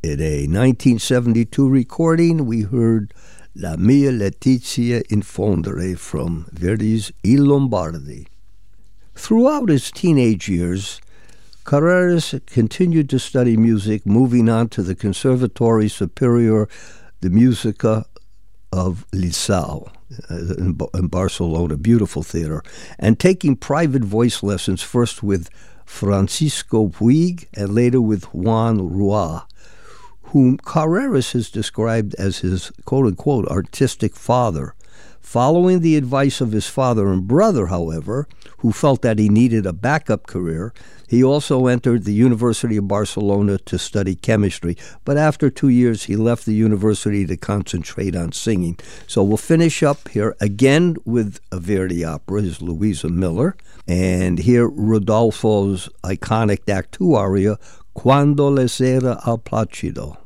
In a 1972 recording, we heard La mia Letizia infondere from Verdi's I Lombardi. Throughout his teenage years, Carreras continued to study music, moving on to the Conservatory Superior de Musica of Liceu in Barcelona, beautiful theater, and taking private voice lessons first with Francisco Puig and later with Juan Rua, whom Carreras has described as his quote-unquote artistic father. Following the advice of his father and brother, however, who felt that he needed a backup career, he also entered the University of Barcelona to study chemistry. But after 2 years, he left the university to concentrate on singing. So we'll finish up here again with a Verdi opera, his Louisa Miller. And here Rodolfo's iconic Act II aria, Quando la sera al placido.